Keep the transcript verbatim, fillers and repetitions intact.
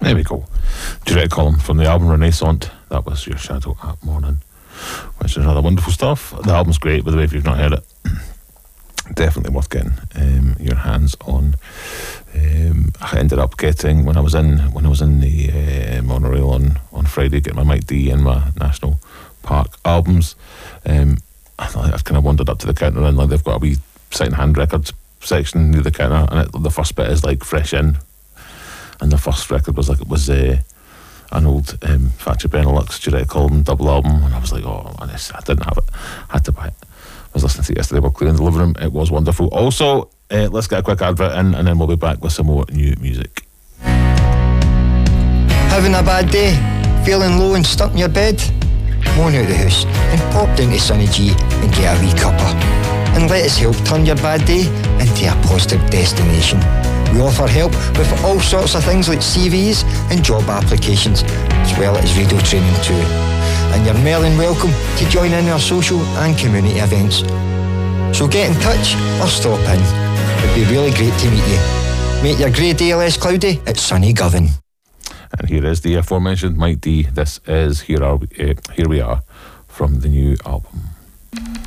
There we go. Direct column from the album Renaissance. That was Your Shadow at Morning, which is another wonderful stuff. The album's great, by the way, if you've not heard it. Definitely worth getting um, your hands on. Um, I ended up getting when I was in when I was in the uh, monorail on, on Friday, getting my Mike D and my National Park albums. Um, I I've kind of wandered up to the counter and like they've got a wee second-hand records section near the counter, and it, the first bit is like fresh in, and the first record was like it was uh, an old um, Fatcher Benelux Direct Column double album, and I was like, oh man, I didn't have it, I had to buy it. I was listening to it yesterday while clearing the living room. It was wonderful. Also, uh, let's get a quick advert in, and then we'll be back with some more new music. Having a bad day? Feeling low and stuck in your bed? Moan out the house and pop down to Sunny G and get a wee cuppa. And let us help turn your bad day into a positive destination. We offer help with all sorts of things like C Vs and job applications, as well as radio training too. And you're more than welcome to join in our social and community events. So get in touch or stop in. It'd be really great to meet you. Make your grey day less cloudy at Sunny Govan. And here is the aforementioned Mike D. This is Here Are We, uh, Here We Are from the new album.